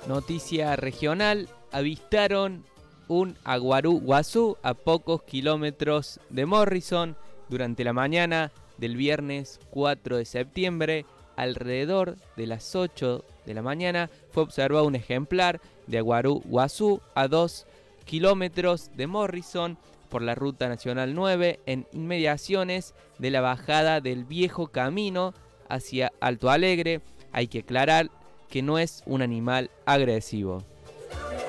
Noticia regional, avistaron un aguarú guazú a pocos kilómetros de Morrison durante la mañana del viernes 4 de septiembre. Alrededor de las 8 de la mañana fue observado un ejemplar de aguarú guazú a 2 kilómetros de Morrison por la Ruta Nacional 9 en inmediaciones de la bajada del Viejo Camino hacia Alto Alegre. Hay que aclarar que no es un animal agresivo.